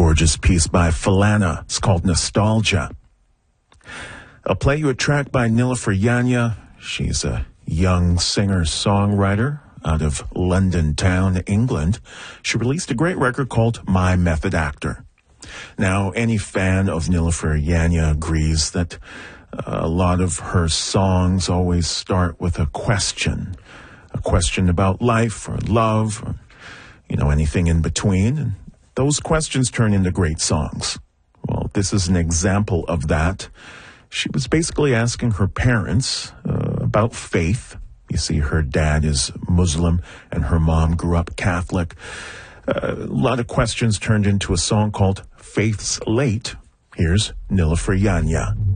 gorgeous piece by Falana. It's called Nostalgia. I'll play you a track by Nilüfer Yanya. She's a young singer-songwriter out of London Town, England. She released a great record called My Method Actor. Now, any fan of Nilüfer Yanya agrees that a lot of her songs always start with a question about life or love or, anything in between. And those questions turn into great songs. Well, this is an example of that. She was basically asking her parents about faith. You see, her dad is Muslim and her mom grew up Catholic. A lot of questions turned into a song called Faith's Late. Here's Nilüfer Yanya.